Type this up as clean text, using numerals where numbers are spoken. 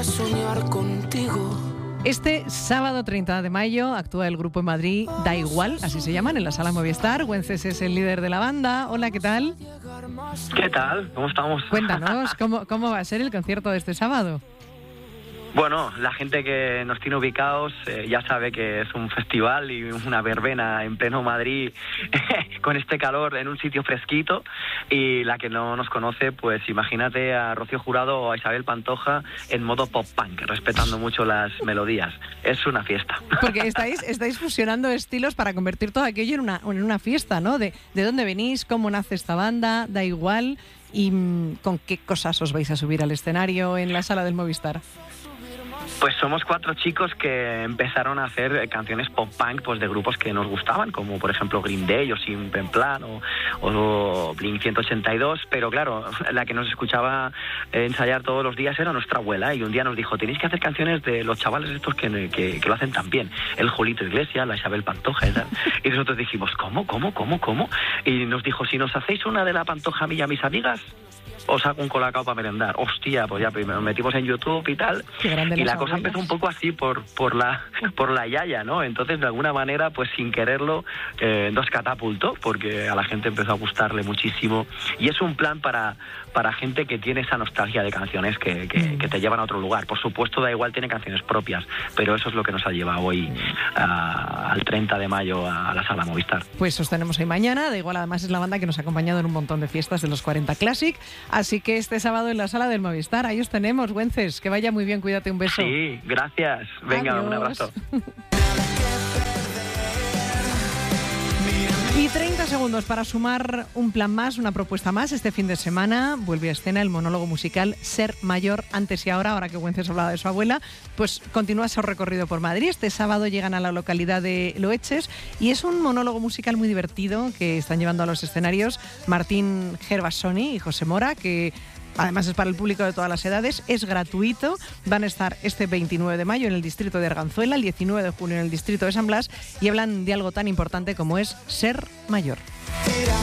Soñar contigo. Este sábado 30 de mayo actúa el grupo en Madrid Da Igual, así se llaman, en la Sala Movistar. Güences es el líder de la banda. Hola, ¿qué tal? ¿Qué tal? ¿Cómo estamos? Cuéntanos, ¿cómo va a ser el concierto de este sábado? Bueno, la gente que nos tiene ubicados ya sabe que es un festival y una verbena en pleno Madrid con este calor en un sitio fresquito, y la que no nos conoce, pues imagínate a Rocío Jurado o a Isabel Pantoja en modo pop-punk, respetando mucho las melodías. Es una fiesta. Porque estáis fusionando estilos para convertir todo aquello en una fiesta, ¿no? ¿De dónde venís? ¿Cómo nace esta banda? Da Igual. ¿Y con qué cosas os vais a subir al escenario en la Sala del Movistar? Pues somos 4 chicos que empezaron a hacer canciones pop-punk, pues de grupos que nos gustaban, como por ejemplo Green Day o Simple Plan o Blink-182, pero claro, la que nos escuchaba ensayar todos los días era nuestra abuela, y un día nos dijo: tenéis que hacer canciones de los chavales estos que lo hacen tan bien, el Julito Iglesias, la Isabel Pantoja y tal. Y nosotros dijimos: ¿cómo? Y nos dijo: si nos hacéis una de la Pantoja mía, mis amigas, os hago un colacao para merendar. Hostia, pues ya nos metimos en YouTube y tal, y la cosa empezó un poco así por la yaya, ¿no? Entonces, de alguna manera, pues sin quererlo, nos catapultó, porque a la gente empezó a gustarle muchísimo, y es un plan para gente que tiene esa nostalgia de canciones que te llevan a otro lugar. Por supuesto, Da Igual tiene canciones propias, pero eso es lo que nos ha llevado hoy al 30 de mayo a la Sala Movistar. Pues os tenemos ahí mañana. Da Igual, además, es la banda que nos ha acompañado en un montón de fiestas de los 40 Classic. Así que este sábado en la Sala del Movistar, ahí os tenemos, Güences. Que vaya muy bien, cuídate, un beso. Sí, gracias. Venga, adiós. Un abrazo. Y 30 segundos para sumar un plan más, una propuesta más. Este fin de semana vuelve a escena el monólogo musical Ser Mayor, antes y ahora que Güences hablaba de su abuela, pues continúa su recorrido por Madrid. Este sábado llegan a la localidad de Loeches y es un monólogo musical muy divertido que están llevando a los escenarios Martín Gervasoni y José Mora, que además es para el público de todas las edades, es gratuito. Van a estar este 29 de mayo en el distrito de Arganzuela, el 19 de junio en el distrito de San Blas, y hablan de algo tan importante como es ser mayor.